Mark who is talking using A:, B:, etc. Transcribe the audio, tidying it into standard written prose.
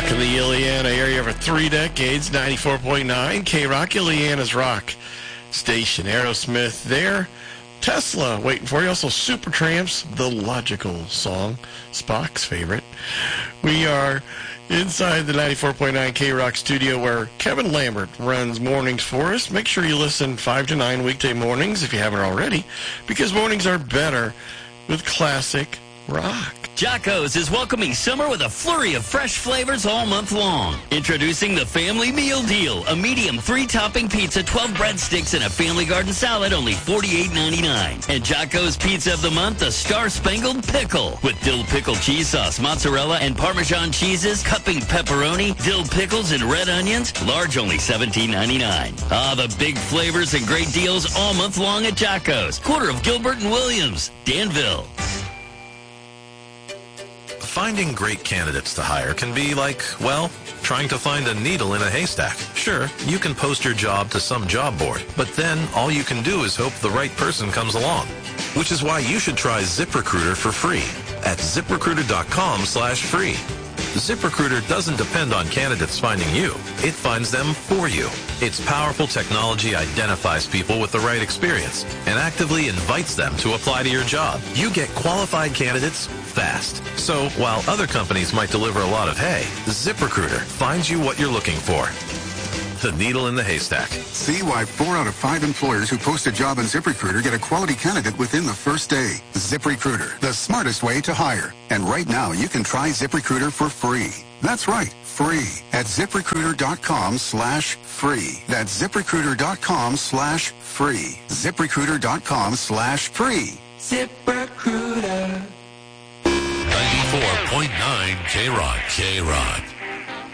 A: Rocking the Ileana area for 3 decades, 94.9 K-Rock, Ileana's rock station. Aerosmith there. Tesla waiting for you. Also Supertramps, The Logical Song, Spock's favorite. We are inside the 94.9 K-Rock studio where Kevin Lambert runs mornings for us. Make sure you listen 5 to 9 weekday mornings if you haven't already, because mornings are better with classic rock.
B: Jocko's is welcoming summer with a flurry of fresh flavors all month long. Introducing the Family Meal Deal. A medium 3-topping pizza, 12 breadsticks, and a Family Garden salad, only $48.99. And Jocko's Pizza of the Month, a Star-Spangled Pickle. With dill pickle cheese sauce, mozzarella, and Parmesan cheeses, cupping pepperoni, dill pickles, and red onions. Large, only $17.99. Ah, the big flavors and great deals all month long at Jocko's. Corner of Gilbert and Williams, Danville.
C: Finding great candidates to hire can be like, well, trying to find a needle in a haystack. Sure, you can post your job to some job board, but then all you can do is hope the right person comes along. Which is why you should try ZipRecruiter for free at ZipRecruiter.com/free. ZipRecruiter doesn't depend on candidates finding you. It finds them for you. Its powerful technology identifies people with the right experience and actively invites them to apply to your job. You get qualified candidates fast. So while other companies might deliver a lot of hay, ZipRecruiter finds you what you're looking for. The needle in the haystack.
D: See why 4 out of 5 employers who post a job on ZipRecruiter get a quality candidate within the first day. ZipRecruiter, the smartest way to hire. And right now, you can try ZipRecruiter for free. That's right, free at ZipRecruiter.com/free. That's ZipRecruiter.com/free. ZipRecruiter.com/free.
E: ZipRecruiter. 94.9 K-Rock.